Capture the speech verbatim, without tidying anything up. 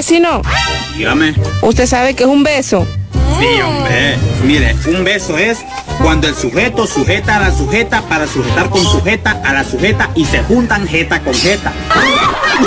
Vecino. Dígame. ¿Usted sabe qué es un beso? Sí, hombre. Mire, un beso es cuando el sujeto sujeta a la sujeta para sujetar con sujeta a la sujeta y se juntan jeta con jeta.